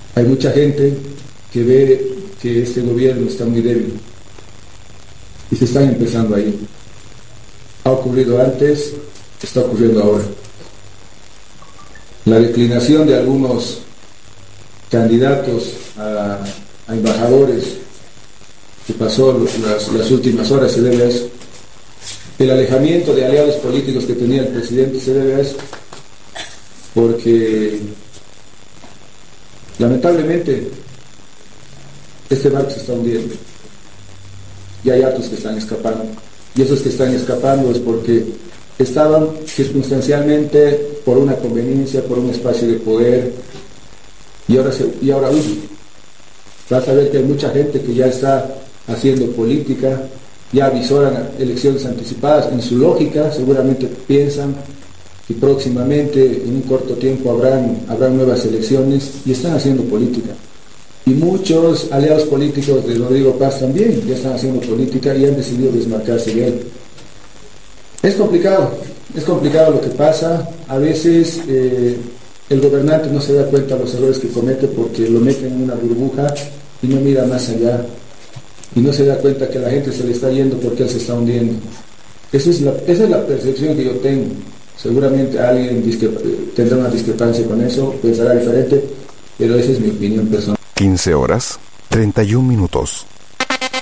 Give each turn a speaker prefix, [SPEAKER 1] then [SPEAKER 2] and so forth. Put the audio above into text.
[SPEAKER 1] Hay mucha gente que ve que este gobierno está muy débil y se están empezando a ir. Ha ocurrido antes, está ocurriendo ahora. La declinación de algunos candidatos a embajadores que pasó las últimas horas se debe a eso. El alejamiento de aliados políticos que tenía el presidente se debe a eso. Porque lamentablemente este barco se está hundiendo y hay hartos que están escapando. Y esos que están escapando es porque estaban circunstancialmente por una conveniencia, por un espacio de poder y ahora huyen. Vas a ver que hay mucha gente que ya está haciendo política, ya avisoran elecciones anticipadas. En su lógica seguramente piensan que próximamente, en un corto tiempo, habrán nuevas elecciones y están haciendo política. Y muchos aliados políticos de Rodrigo Paz también ya están haciendo política y han decidido desmarcarse de él. Es complicado lo que pasa. A veces el gobernante no se da cuenta de los errores que comete porque lo meten en una burbuja y no mira más allá. Y no se da cuenta que la gente se le está yendo porque él se está hundiendo. Esa es la percepción que yo tengo. Seguramente alguien tendrá una discrepancia con eso, pensará diferente, pero esa es mi opinión personal.
[SPEAKER 2] 15 horas, 31 minutos.